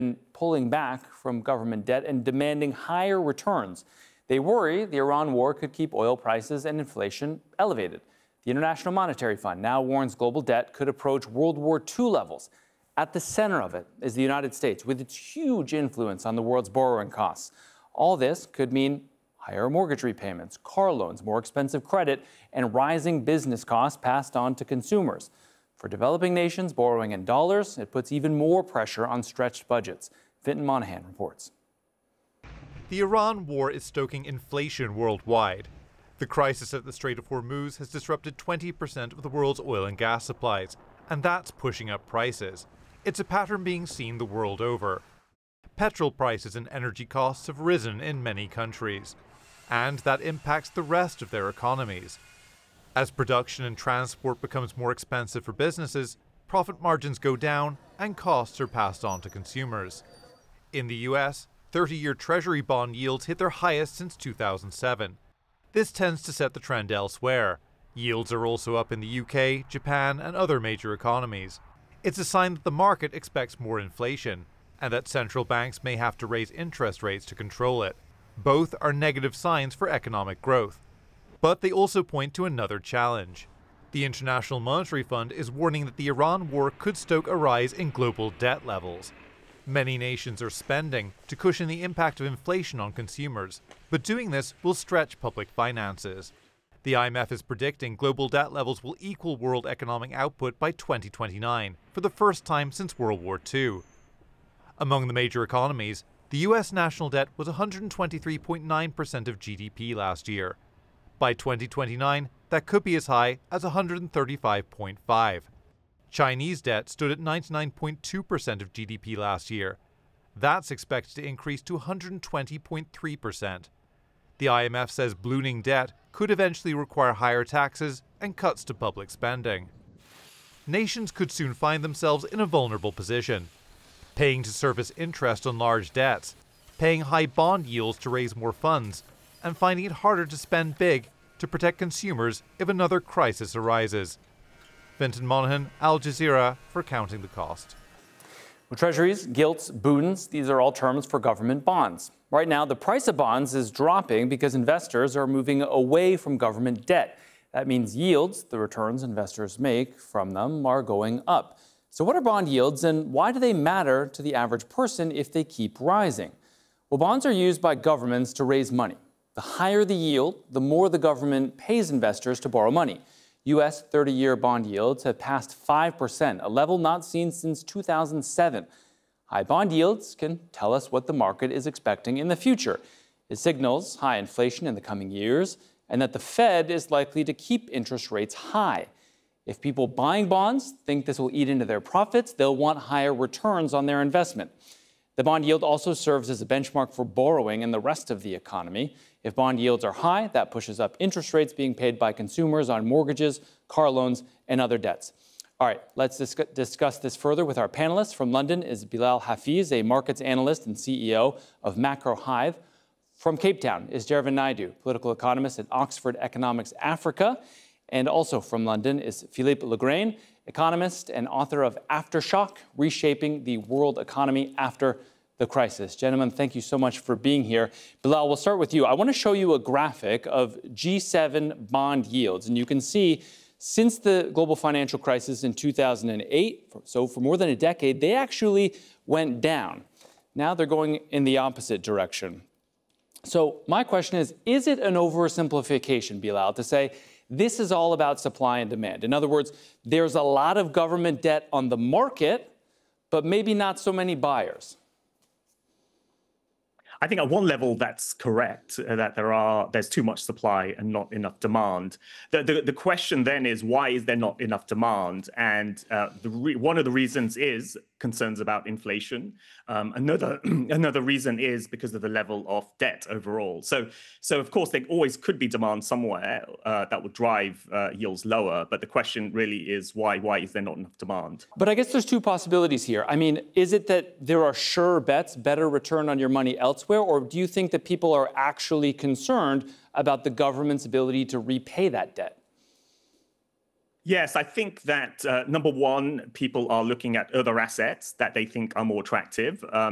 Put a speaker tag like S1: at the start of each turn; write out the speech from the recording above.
S1: pulling back from government debt and demanding higher returns. They worry the Iran war could keep oil prices and inflation elevated. The International Monetary Fund now warns global debt could approach World War II levels. At the center of it is the United States, with its huge influence on the world's borrowing costs. All this could mean higher mortgage repayments, car loans, more expensive credit, and rising business costs passed on to consumers. For developing nations borrowing in dollars, it puts even more pressure on stretched budgets. Fintan Monahan reports.
S2: The Iran war is stoking inflation worldwide. The crisis at the Strait of Hormuz has disrupted 20% of the world's oil and gas supplies, and that's pushing up prices. It's a pattern being seen the world over. Petrol prices and energy costs have risen in many countries, and that impacts the rest of their economies. As production and transport becomes more expensive for businesses, profit margins go down and costs are passed on to consumers. In the US, 30-year Treasury bond yields hit their highest since 2007. This tends to set the trend elsewhere. Yields are also up in the UK, Japan, and other major economies. It's a sign that the market expects more inflation, and that central banks may have to raise interest rates to control it. Both are negative signs for economic growth. But they also point to another challenge. The International Monetary Fund is warning that the Iran war could stoke a rise in global debt levels. Many nations are spending to cushion the impact of inflation on consumers, but doing this will stretch public finances. The IMF is predicting global debt levels will equal world economic output by 2029, for the first time since World War II. Among the major economies, the US national debt was 123.9% of GDP last year. By 2029, that could be as high as 135.5%. Chinese debt stood at 99.2% of GDP last year. That's expected to increase to 120.3%. The IMF says ballooning debt could eventually require higher taxes and cuts to public spending. Nations could soon find themselves in a vulnerable position, paying to service interest on large debts, paying high bond yields to raise more funds, and finding it harder to spend big to protect consumers if another crisis arises. Fintan Monahan, Al Jazeera, for Counting the Cost.
S1: Well, treasuries, gilts, boons, these are all terms for government bonds. Right now, the price of bonds is dropping because investors are moving away from government debt. That means yields, the returns investors make from them, are going up. So what are bond yields and why do they matter to the average person if they keep rising? Well, bonds are used by governments to raise money. The higher the yield, the more the government pays investors to borrow money. U.S. 30-year bond yields have passed 5%, a level not seen since 2007. High bond yields can tell us what the market is expecting in the future. It signals high inflation in the coming years and that the Fed is likely to keep interest rates high. If people buying bonds think this will eat into their profits, they'll want higher returns on their investment. The bond yield also serves as a benchmark for borrowing in the rest of the economy. If bond yields are high, that pushes up interest rates being paid by consumers on mortgages, car loans, and other debts. All right, let's discuss this further with our panelists. From London is Bilal Hafeez, a markets analyst and CEO of Macro Hive. From Cape Town is Jervin Naidu, political economist at Oxford Economics Africa. And also from London is Philippe Legrain, economist and author of Aftershock, Reshaping the World Economy After the Crisis. Gentlemen, thank you so much for being here. Bilal, we'll start with you. I want to show you a graphic of G7 bond yields. And you can see since the global financial crisis in 2008, so for more than a decade, they actually went down. Now they're going in the opposite direction. So my question is it an oversimplification, Bilal, to say this is all about supply and demand? In other words, there's a lot of government debt on the market, but maybe not so many buyers.
S3: I think at one level that's correct, that there's too much supply and not enough demand. The question then is, why is there not enough demand? And one of the reasons is concerns about inflation. Another reason is because of the level of debt overall. So of course there always could be demand somewhere that would drive yields lower. But the question really is why is there not enough demand?
S1: But I guess there's two possibilities here. I mean, is it that there are sure bets, better return on your money elsewhere, or do you think that people are actually concerned about the government's ability to repay that debt?
S3: Yes, I think that, number one, people are looking at other assets that they think are more attractive.